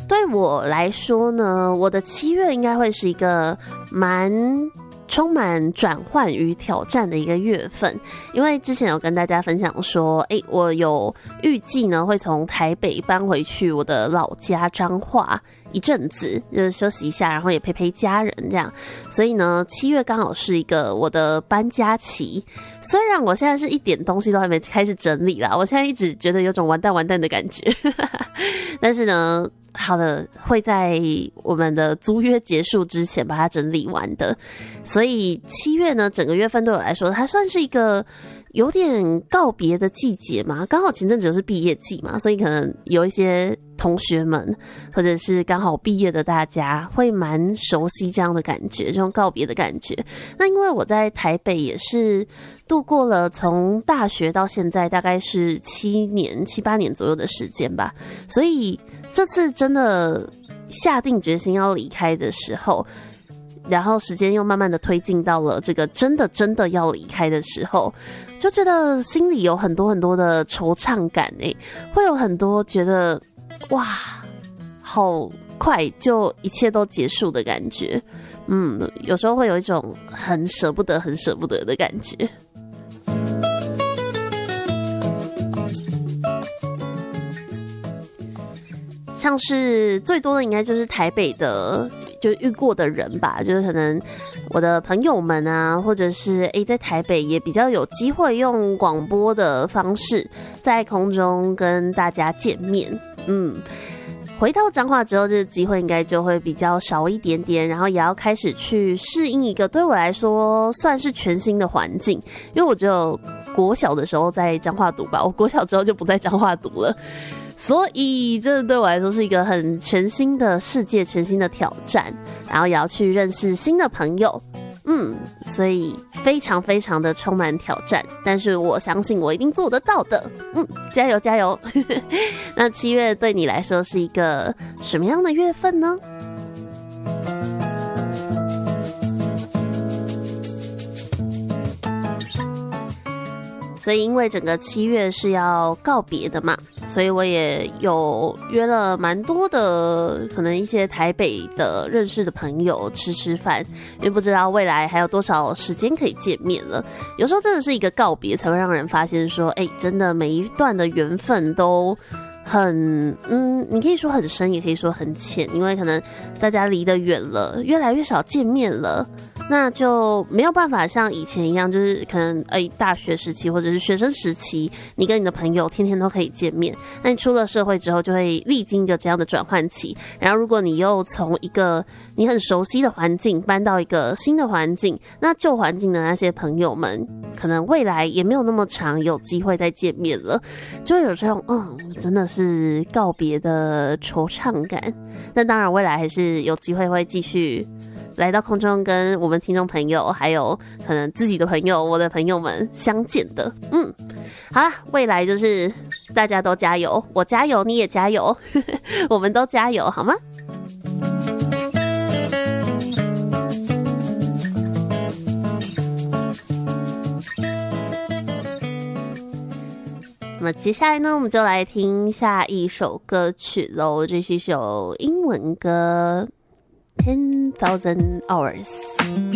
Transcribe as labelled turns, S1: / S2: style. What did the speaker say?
S1: 对我来说呢，我的7月应该会是一个充满转换与挑战的一个月份，因为之前有跟大家分享说，我有预计呢会从台北搬回去我的老家彰化一阵子，就是休息一下，然后也陪家人这样。所以呢，7月刚好是一个我的搬家期。虽然我现在是一点东西都还没开始整理啦，我现在一直觉得有种完蛋的感觉，但是呢。好的，会在我们的租约结束之前把它整理完的。所以7月呢，整个月份对我来说，它算是一个有点告别的季节嘛。刚好前阵子就是毕业季嘛，所以可能有一些同学们，或者是刚好毕业的大家，会蛮熟悉这样的感觉，这种告别的感觉。那因为我在台北也是度过了从大学到现在大概是7、8年左右的时间吧，所以这次真的下定决心要离开的时候，然后时间又慢慢的推进到了这个真的要离开的时候，就觉得心里有很多的惆怅感会有很多觉得哇，好快就一切都结束的感觉。有时候会有一种很舍不得的感觉。像是最多的应该就是台北的就遇过的人吧，就是可能我的朋友们啊，或者是在台北也比较有机会用广播的方式在空中跟大家见面。回到彰化之后，这个机会应该就会比较少一点点，然后也要开始去适应一个对我来说算是全新的环境，因为我只有国小的时候在彰化读吧，我国小之后就不在彰化读了。所以这对我来说是一个很全新的世界，全新的挑战，然后也要去认识新的朋友。所以非常的充满挑战，但是我相信我一定做得到的。加油那7月对你来说是一个什么样的月份呢？所以因为整个7月是要告别的嘛，所以我也有约了蛮多的可能一些台北的认识的朋友吃饭，因为不知道未来还有多少时间可以见面了。有时候真的是一个告别才会让人发现说真的每一段的缘分都很你可以说很深，也可以说很浅，因为可能大家离得远了，越来越少见面了，那就没有办法像以前一样，就是可能大学时期或者是学生时期，你跟你的朋友天天都可以见面。那你出了社会之后，就会历经一个这样的转换期。然后如果你又从一个你很熟悉的环境搬到一个新的环境，那旧环境的那些朋友们，可能未来也没有那么长有机会再见面了，就会有这种真的是告别的惆怅感。但当然未来还是有机会会继续来到空中跟我们听众朋友还有可能自己的朋友我的朋友们相见的。好啦，未来就是大家都加油，我加油你也加油我们都加油好吗？那么接下来呢，我们就来听下一首歌曲咯，这是一首英文歌 10,000 Hours。